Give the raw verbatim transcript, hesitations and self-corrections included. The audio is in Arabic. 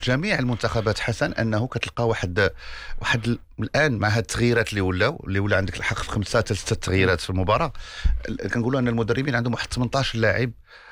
جميع المنتخبات حسن انه كتلقى واحد واحد ال- الان مع هاد التغييرات اللي ولاو اللي ولا عندك الحق في خمسه حتى سته تغييرات في المباراه. ال- كنقولوا ان المدربين عندهم واحد ثمانية عشر لاعب